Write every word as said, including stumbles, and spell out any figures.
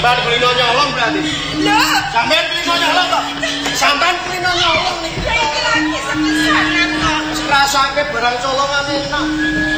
Sampeyan kulino nyolong berarti. Lho, Sampeyan kulino nyolong kok. Sampeyan kulino nyolong niki. iki lagi sepisanan kok. Rasake barang colongan enak.